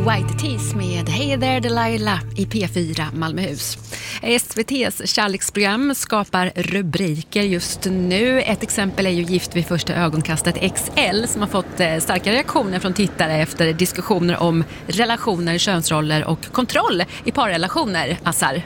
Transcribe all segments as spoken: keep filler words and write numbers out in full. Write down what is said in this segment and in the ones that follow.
White Tees med Hey There Delilah i P fyra Malmöhus. S V T:s kärleksprogram skapar rubriker just nu. Ett exempel är ju Gift vid första ögonkastet X L som har fått starka reaktioner från tittare efter diskussioner om relationer, könsroller och kontroll i parrelationer. Assar?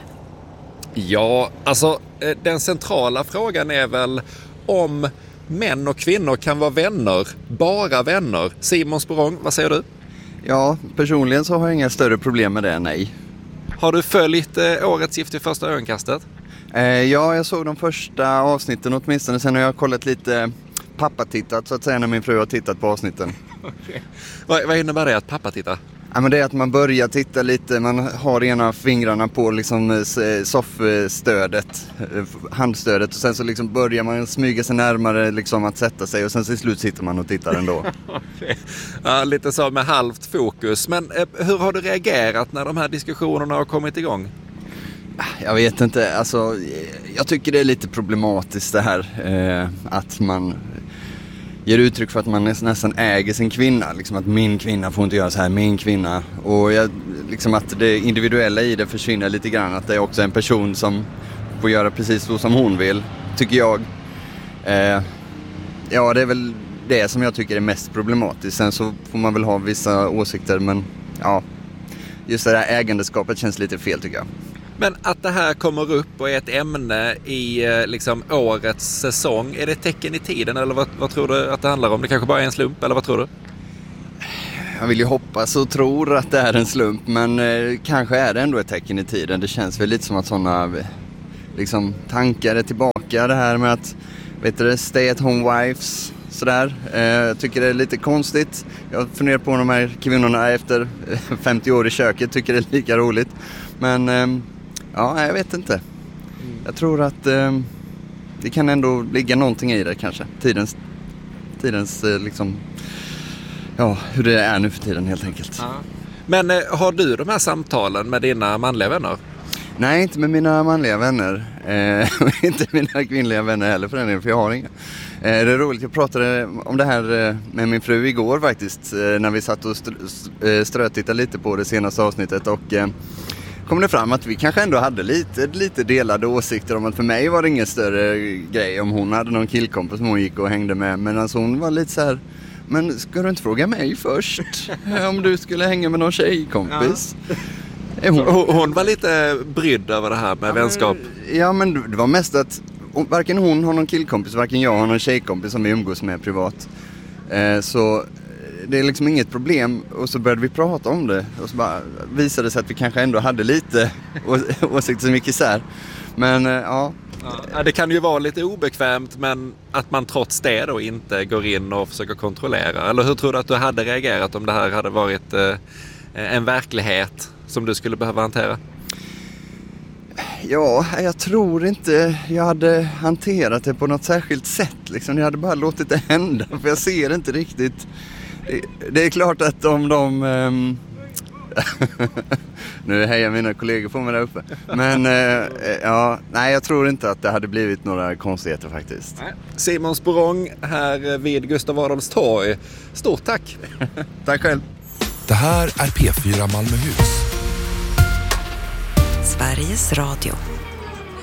Ja, alltså den centrala frågan är väl om män och kvinnor kan vara vänner, bara vänner. Simon Sporrong, vad säger du? Ja, personligen så har jag inga större problem med det, nej. Har du följt eh, årets Gift i första ögonkastet? Eh, ja, jag såg de första avsnitten åtminstone. Sen har jag kollat lite pappatittat så att säga när min fru har tittat på avsnitten. Okay. Vad, vad innebär det att pappa tittar? Ja, men det är att man börjar titta lite, man har ena fingrarna på liksom soffstödet, handstödet och sen så liksom börjar man smyga sig närmare liksom att sätta sig och sen till slut sitter man och tittar ändå. Okay. Ja, lite så med halvt fokus. Men eh, hur har du reagerat när de här diskussionerna har kommit igång? Jag vet inte, alltså jag tycker det är lite problematiskt det här eh, att man ger uttryck för att man nästan äger sin kvinna. Liksom att min kvinna får inte göra så här, min kvinna. Och jag, liksom att det individuella i det försvinner lite grann. Att det är också en person som får göra precis så som hon vill, tycker jag. Eh, ja, det är väl det som jag tycker är mest problematiskt. Sen så får man väl ha vissa åsikter, men ja, just det här ägandeskapet känns lite fel tycker jag. Men att det här kommer upp och är ett ämne i liksom, årets säsong, är det ett tecken i tiden eller vad, vad tror du att det handlar om? Det kanske bara är en slump, eller vad tror du? Jag vill ju hoppas och tror att det är en slump, men eh, kanske är det ändå ett tecken i tiden. Det känns väl lite som att sådana liksom, tankar är tillbaka. Det här med att, vet du, stay at home wives, sådär. Eh, jag tycker det är lite konstigt. Jag funderar på de här kvinnorna efter femtio år i köket, tycker det är lika roligt. Men eh, ja, jag vet inte. Jag tror att eh, det kan ändå ligga någonting i det kanske. Tidens, tidens eh, liksom, ja, hur det är nu för tiden helt enkelt. Ja. Men eh, har du de här samtalen med dina manliga vänner? Nej, inte med mina manliga vänner. Eh, inte mina kvinnliga vänner heller för den delen, för jag har inga. Eh, det är roligt, jag pratade om det här eh, med min fru igår faktiskt. Eh, när vi satt och str- strötittade lite på det senaste avsnittet och... Eh, kom det fram att vi kanske ändå hade lite, lite delade åsikter om att för mig var det ingen större grej om hon hade någon killkompis som hon gick och hängde med. Men alltså hon var lite så här, men ska du inte fråga mig först om du skulle hänga med någon tjejkompis? Ja. Hon, hon var lite brydd över det här med ja, vänskap. Men, ja, men det var mest att varken hon har någon killkompis, varken jag har någon tjejkompis som vi umgås med privat. Eh, så... Det är liksom inget problem och så började vi prata om det och så bara visade det sig att vi kanske ändå hade lite å- åsikter som gick isär. Men ja. ja. Det kan ju vara lite obekvämt, men att man trots det då inte går in och försöker kontrollera. Eller hur tror du att du hade reagerat om det här hade varit eh, en verklighet som du skulle behöva hantera? Ja, jag tror inte jag hade hanterat det på något särskilt sätt. Liksom. Jag hade bara låtit det hända för jag ser inte riktigt... Det är klart att om de... Um... nu hejar mina kollegor på mig där uppe. Men uh, ja, nej, jag tror inte att det hade blivit några konstigheter faktiskt. Simon Sporrong här vid Gustav Adolfs torg. Stort tack! Tack själv! Det här är P fyra Malmöhus. Sveriges Radio.